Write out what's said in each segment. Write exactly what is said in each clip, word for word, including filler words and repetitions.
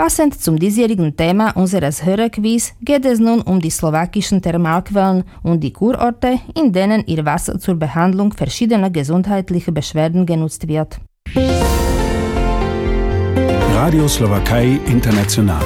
Passend zum diesjährigen Thema unseres Hörerquiz geht es nun um die slowakischen Thermalquellen und die Kurorte, in denen ihr Wasser zur Behandlung verschiedener gesundheitlicher Beschwerden genutzt wird. Radio Slowakei International.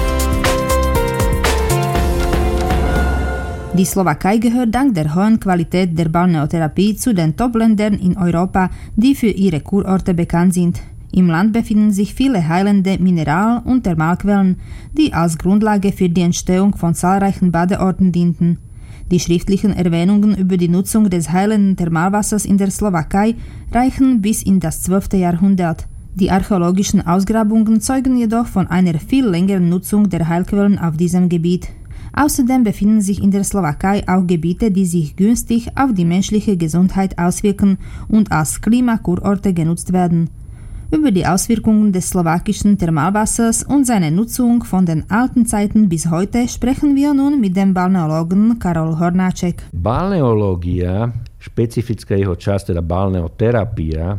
Die Slowakei gehört dank der hohen Qualität der Balneotherapie zu den Top-Ländern in Europa, die für ihre Kurorte bekannt sind. Im Land befinden sich viele heilende Mineral- und Thermalquellen, die als Grundlage für die Entstehung von zahlreichen Badeorten dienten. Die schriftlichen Erwähnungen über die Nutzung des heilenden Thermalwassers in der Slowakei reichen bis in das zwölfte Jahrhundert. Die archäologischen Ausgrabungen zeugen jedoch von einer viel längeren Nutzung der Heilquellen auf diesem Gebiet. Außerdem befinden sich in der Slowakei auch Gebiete, die sich günstig auf die menschliche Gesundheit auswirken und als Klimakurorte genutzt werden. Über die Auswirkungen des slowakischen Thermalwassers und seine Nutzung von den alten Zeiten bis heute sprechen wir nun mit dem Balneologen Karol Hornáček. Balneológia, špecifická jeho časť, teda balneoterapia.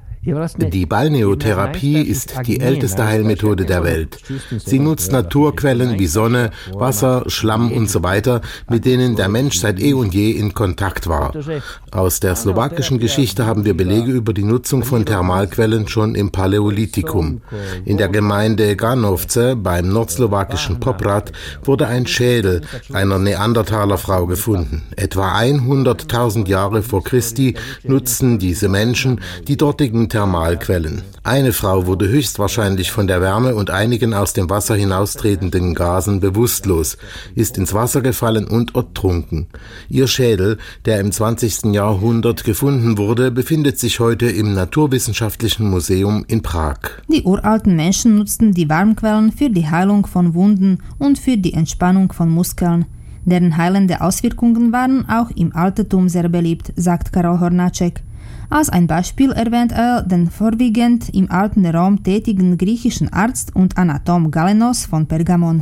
Die Balneotherapie ist die älteste Heilmethode der Welt. Sie nutzt Naturquellen wie Sonne, Wasser, Schlamm und so weiter, mit denen der Mensch seit eh und je in Kontakt war. Aus der slowakischen Geschichte haben wir Belege über die Nutzung von Thermalquellen schon im Paläolithikum. In der Gemeinde Ganovce beim nordslowakischen Poprad wurde ein Schädel einer Neandertalerfrau gefunden. Etwa hunderttausend Jahre vor Christi nutzten diese Menschen die dortigen Thermalquellen. Eine Frau wurde höchstwahrscheinlich von der Wärme und einigen aus dem Wasser hinaustretenden Gasen bewusstlos, ist ins Wasser gefallen und ertrunken. Ihr Schädel, der im zwanzigsten Jahrhundert gefunden wurde, befindet sich heute im Naturwissenschaftlichen Museum in Prag. Die uralten Menschen nutzten die Warmquellen für die Heilung von Wunden und für die Entspannung von Muskeln. Deren heilende Auswirkungen waren auch im Altertum sehr beliebt, sagt Karol Hornáček. Als ein Beispiel erwähnt er den vorwiegend im alten Rom tätigen griechischen Arzt und Anatom Galenos von Pergamon.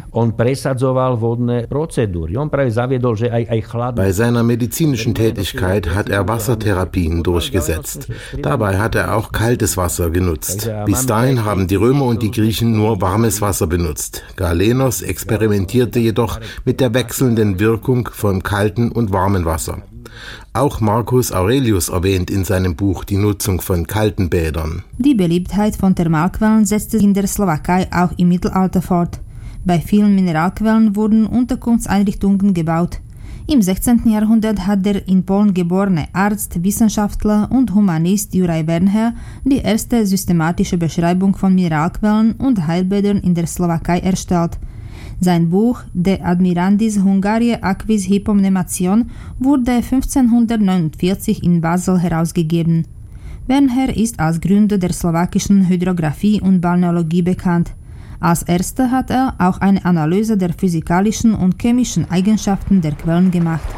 Bei seiner medizinischen Tätigkeit hat er Wassertherapien durchgesetzt. Dabei hat er auch kaltes Wasser genutzt. Bis dahin haben die Römer und die Griechen nur warmes Wasser benutzt. Galenos experimentierte jedoch mit der wechselnden Wirkung von kaltem und warmem Wasser. Auch Marcus Aurelius erwähnt in seinem Buch die Nutzung von kalten Bädern. Die Beliebtheit von Thermalquellen setzte sich in der Slowakei auch im Mittelalter fort. Bei vielen Mineralquellen wurden Unterkunftseinrichtungen gebaut. Im sechzehnten Jahrhundert hat der in Polen geborene Arzt, Wissenschaftler und Humanist Juraj Wernher die erste systematische Beschreibung von Mineralquellen und Heilbädern in der Slowakei erstellt. Sein Buch De Admirandis Hungariae Aquis Hypomnemation wurde fünfzehnhundertneunundvierzig in Basel herausgegeben. Wernher ist als Gründer der slowakischen Hydrographie und Balneologie bekannt. Als erster hat er auch eine Analyse der physikalischen und chemischen Eigenschaften der Quellen gemacht.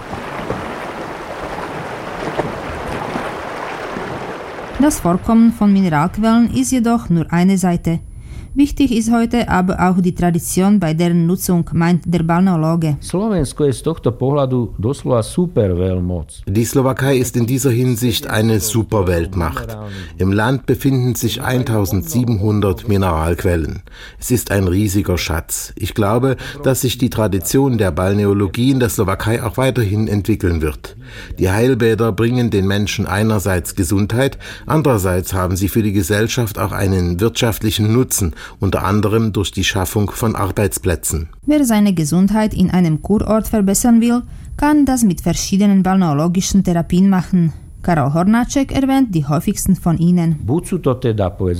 Das Vorkommen von Mineralquellen ist jedoch nur eine Seite. Wichtig ist heute aber auch die Tradition bei deren Nutzung, meint der Balneologe. Die Slowakei ist in dieser Hinsicht eine Superweltmacht. Im Land befinden sich eintausendsiebenhundert Mineralquellen. Es ist ein riesiger Schatz. Ich glaube, dass sich die Tradition der Balneologie in der Slowakei auch weiterhin entwickeln wird. Die Heilbäder bringen den Menschen einerseits Gesundheit, andererseits haben sie für die Gesellschaft auch einen wirtschaftlichen Nutzen, unter anderem durch die Schaffung von Arbeitsplätzen. Wer seine Gesundheit in einem Kurort verbessern will, kann das mit verschiedenen balneologischen Therapien machen. Karol Hornáček erwähnt die häufigsten von ihnen.